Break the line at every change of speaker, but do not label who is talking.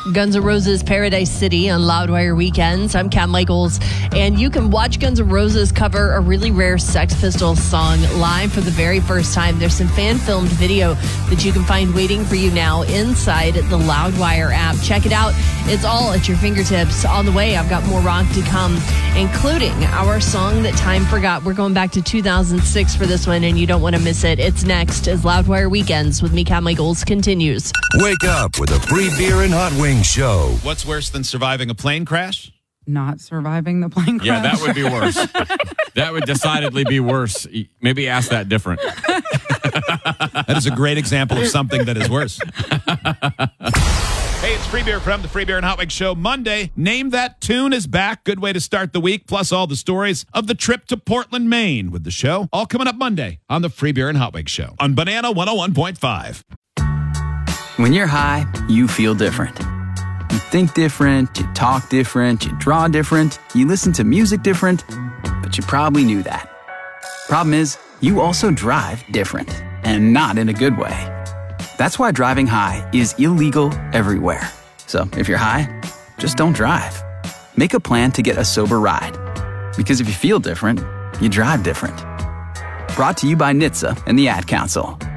Guns N' Roses Paradise City on Loudwire Weekends. I'm Kat Michaels, and you can watch Guns N' Roses cover a really rare Sex Pistols song live for the very first time. There's some fan-filmed video that you can find waiting for you now inside the Loudwire app. Check it out. It's all at your fingertips. On the way, I've got more rock to come, including our song that time forgot. We're going back to 2006 for this one, and you don't want to miss it. It's next as Loudwire Weekends with me, Kat Michaels, continues.
Wake up with a free beer and hot wings show.
What's worse than surviving a plane crash?
Not surviving the plane crash.
Yeah, that would be worse. That would decidedly be worse. Maybe ask that different.
That is a great example of something that is worse. Hey, it's Free Beer from the Free Beer and Hot Wings Show. Monday, Name That Tune is back. Good way to start the week, plus all the stories of the trip to Portland, Maine with the show. All coming up Monday on the Free Beer and Hot Wings Show on Banana 101.5.
When you're high, you feel different. You think different, you talk different, you draw different, you listen to music different, but you probably knew that. Problem is, you also drive different, and not in a good way. That's why driving high is illegal everywhere. So if you're high, just don't drive. Make a plan to get a sober ride. Because if you feel different, you drive different. Brought to you by NHTSA and the Ad Council.